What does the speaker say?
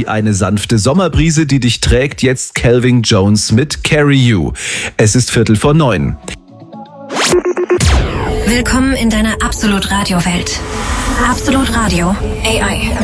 wie eine sanfte Sommerbrise, die dich trägt. Jetzt Calvin Jones mit Carry You. Es ist 8:45. Willkommen in deiner Absolut Radio Welt. Absolut Radio AI.